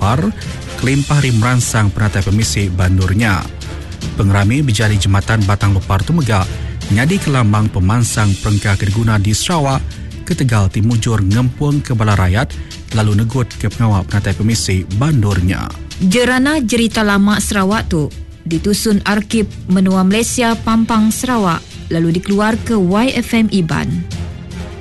Lopar, kelimpah rim merangsang penatai permisi bandurnya. Pengerami berjari Jambatan Batang Lopar Tumegak nyadi kelambang pemansang perengkah kediguna di Sarawak ke Tegal Timujur ngempung ke Balarayat lalu negut ke pengawal penatai permisi bandurnya. Jerana Jerita Lama Sarawak tu ditusun Arkib Menua Malaysia Pampang Sarawak lalu dikeluar ke YFM Iban.